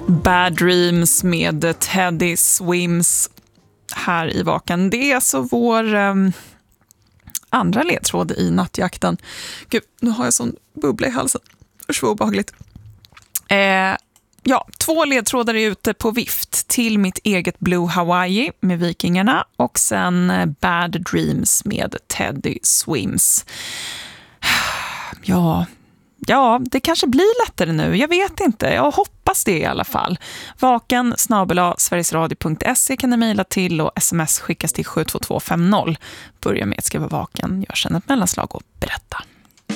Bad Dreams med Teddy Swims här i Vaken. Det är alltså vår andra ledtråd i nattjakten. Gud, nu har jag sån bubbla i halsen. Det är så obehagligt. Ja, 2 ledtrådar är ute på vift till mitt eget Blue Hawaii med Vikingarna och sen Bad Dreams med Teddy Swims. Ja, det kanske blir lättare nu. Jag vet inte. Jag hoppas det i alla fall. vaken@sverigesradio.se kan ni mejla till och sms skickas till 72250. Börja med att skriva vaken. Gör sen ett mellanslag och berätta.